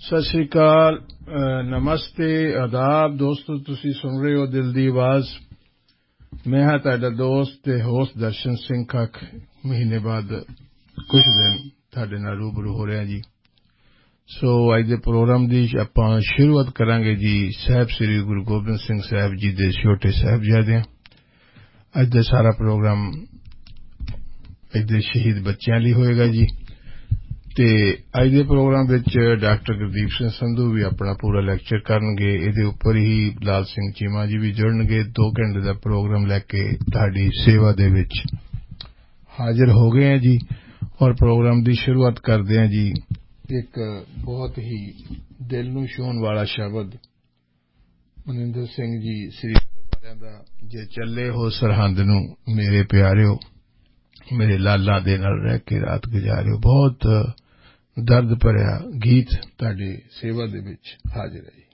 सत श्री अकाल, नमस्ते, आदाब दोस्तों। तुसी सुन रहे हो दिल दी आवाज। मैं हाँ तुहाडा दोस्त ते होस्ट दर्शन सिंह खख। महीने बाद कुछ दिन तुहाडे नाल रूबरू हो रहा जी। सो अज दे प्रोग्राम दी आपां शुरुआत करांगे जी साहिब श्री गुरु गोबिंद सिंह साहब जी दे छोटे साहिबजादे। अज दा सारा प्रोग्राम अज दे शहीद बच्चों लई होएगा जी। ते अज दे प्रोग्राम विच डॉक्टर गुरदीप सिंह संधू भी अपना पूरा लैक्चर करनगे। इहदे उपर ही लाल सिंह चीमा जी भी जुड़नगे। 2 घंटे दा प्रोग्राम लैके तुहाडी सेवा दे विच हाजिर हो गए हैं जी। और प्रोग्राम दी शुरुआत करदे हैं जी एक बहुत ही दिल नूं छूहण वाला शब्द मनिंदर सिंह जी श्रीनगर वालियां दा, जे चले हो सरहंद नूं मेरे प्यारिओ, मेरे लाला दे नाल रह के रात गुजारिओ। बहुत दर्द भरिया गीत तुहाडी सेवा दे विच हाजिर है जी।